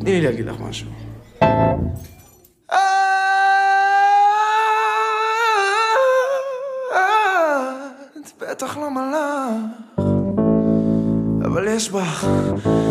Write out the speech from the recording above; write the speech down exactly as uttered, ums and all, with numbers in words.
תני לי להגיד לך משהו. את בטח לא מלאך, אבל יש בך